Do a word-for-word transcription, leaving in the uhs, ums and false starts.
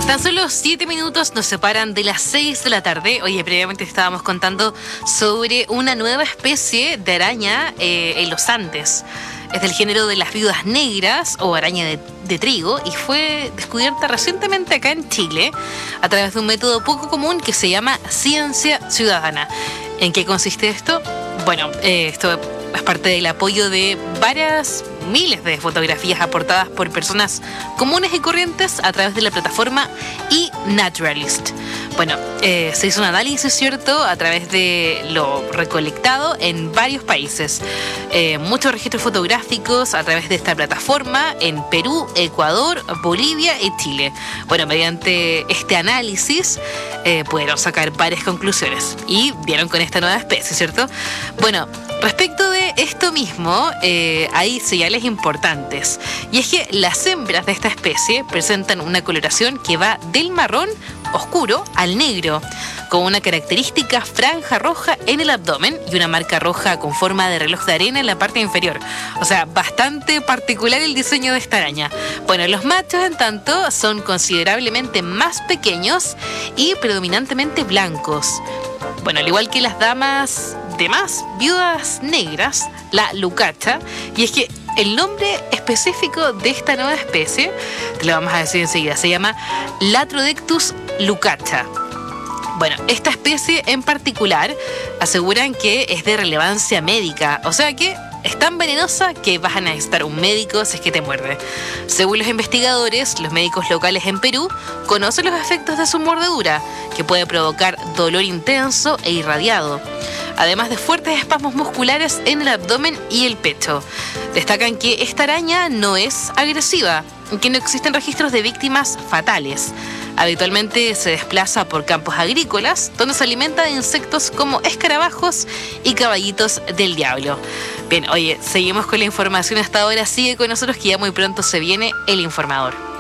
Tan solo siete minutos nos separan de las seis de la tarde. Oye, previamente estábamos contando sobre una nueva especie de araña eh, en los Andes. Es del género de las viudas negras o araña de, de trigo y fue descubierta recientemente acá en Chile a través de un método poco común que se llama ciencia ciudadana. ¿En qué consiste esto? Bueno, eh, esto es parte del apoyo de varias miles de fotografías aportadas por personas comunes y corrientes a través de la plataforma eNaturalist. Bueno, eh, se hizo un análisis, ¿cierto?, a través de lo recolectado en varios países. Eh, muchos registros fotográficos a través de esta plataforma en Perú, Ecuador, Bolivia y Chile. Bueno, mediante este análisis eh, pudieron sacar varias conclusiones y dieron con esta nueva especie, ¿cierto? Bueno, respecto de esto mismo, eh, hay señales importantes. Y es que las hembras de esta especie presentan una coloración que va del marrón oscuro al negro, con una característica franja roja en el abdomen y una marca roja con forma de reloj de arena en la parte inferior. O sea, bastante particular el diseño de esta araña. Bueno, los machos, en tanto, son considerablemente más pequeños y predominantemente blancos. Bueno, al igual que las damas demás viudas negras, la lucacha, y es que el nombre específico de esta nueva especie, te lo vamos a decir enseguida, se llama Latrodectus lucacha. Bueno, esta especie en particular aseguran que es de relevancia médica, o sea que es tan venenosa que vas a necesitar un médico si es que te muerde. Según los investigadores, los médicos locales en Perú conocen los efectos de su mordedura, que puede provocar dolor intenso e irradiado, además de fuertes espasmos musculares en el abdomen y el pecho. Destacan que esta araña no es agresiva, que no existen registros de víctimas fatales. Habitualmente se desplaza por campos agrícolas, donde se alimenta de insectos como escarabajos y caballitos del diablo. Bien, oye, seguimos con la información hasta ahora. Sigue con nosotros que ya muy pronto se viene el informador.